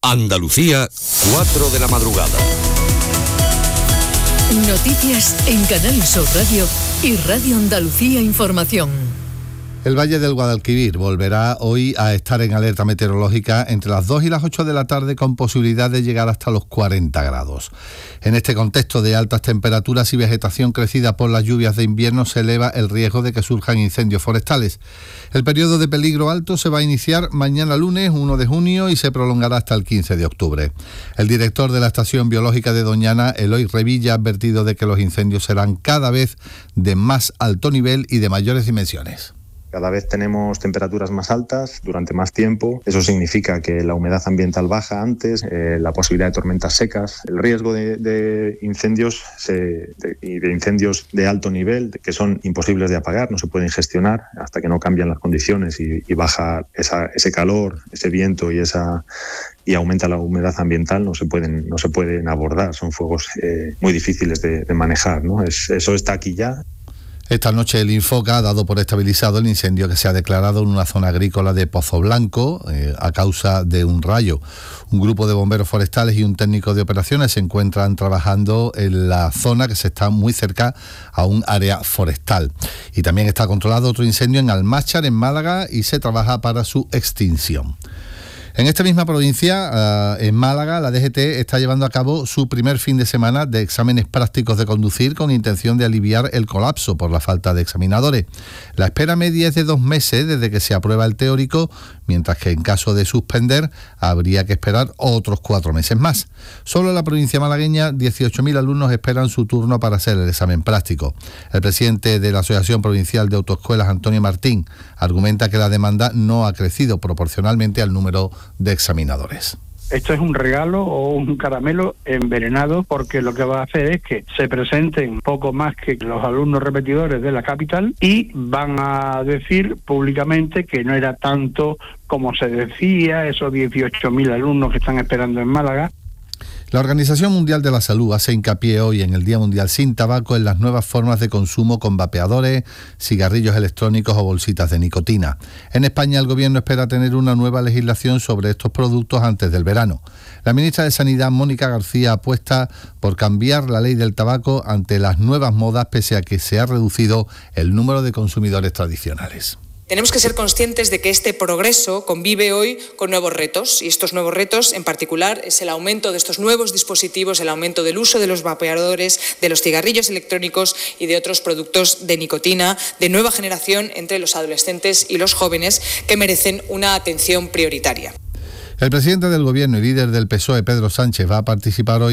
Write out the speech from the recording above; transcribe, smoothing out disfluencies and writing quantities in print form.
Andalucía, 4 de la madrugada. Noticias en Canal Sur Radio y Radio Andalucía Información. El Valle del Guadalquivir volverá hoy a estar en alerta meteorológica entre las 2 y las 8 de la tarde, con posibilidad de llegar hasta los 40 grados. En este contexto de altas temperaturas y vegetación crecida por las lluvias de invierno, se eleva el riesgo de que surjan incendios forestales. El periodo de peligro alto se va a iniciar mañana lunes 1 de junio y se prolongará hasta el 15 de octubre. El director de la Estación Biológica de Doñana, Eloy Revilla, ha advertido de que los incendios serán cada vez de más alto nivel y de mayores dimensiones. Cada vez tenemos temperaturas más altas durante más tiempo. Eso significa que la humedad ambiental baja antes, la posibilidad de tormentas secas, el riesgo de incendios y de incendios de alto nivel, que son imposibles de apagar, no se pueden gestionar hasta que no cambian las condiciones y baja ese calor, ese viento y aumenta la humedad ambiental, no se pueden abordar. Son fuegos muy difíciles de manejar, ¿no? Eso está aquí ya. Esta noche el Infoca ha dado por estabilizado el incendio que se ha declarado en una zona agrícola de Pozo Blanco a causa de un rayo. Un grupo de bomberos forestales y un técnico de operaciones se encuentran trabajando en la zona, que se está muy cerca a un área forestal. Y también está controlado otro incendio en Almáchar, en Málaga, y se trabaja para su extinción. En esta misma provincia, en Málaga, la DGT está llevando a cabo su primer fin de semana de exámenes prácticos de conducir, con intención de aliviar el colapso por la falta de examinadores. La espera media es de 2 meses desde que se aprueba el teórico, mientras que en caso de suspender habría que esperar otros 4 meses más. Solo en la provincia malagueña, 18.000 alumnos esperan su turno para hacer el examen práctico. El presidente de la Asociación Provincial de Autoescuelas, Antonio Martín, argumenta que la demanda no ha crecido proporcionalmente al número de examinadores. Esto es un regalo o un caramelo envenenado, porque lo que va a hacer es que se presenten poco más que los alumnos repetidores de la capital y van a decir públicamente que no era tanto como se decía, esos 18.000 alumnos que están esperando en Málaga. La Organización Mundial de la Salud hace hincapié hoy, en el Día Mundial sin Tabaco, en las nuevas formas de consumo con vapeadores, cigarrillos electrónicos o bolsitas de nicotina. En España, el Gobierno espera tener una nueva legislación sobre estos productos antes del verano. La ministra de Sanidad, Mónica García, apuesta por cambiar la ley del tabaco ante las nuevas modas, pese a que se ha reducido el número de consumidores tradicionales. Tenemos que ser conscientes de que este progreso convive hoy con nuevos retos, y estos nuevos retos en particular es el aumento de estos nuevos dispositivos, el aumento del uso de los vapeadores, de los cigarrillos electrónicos y de otros productos de nicotina de nueva generación entre los adolescentes y los jóvenes, que merecen una atención prioritaria. El presidente del Gobierno y líder del PSOE, Pedro Sánchez, va a participar hoy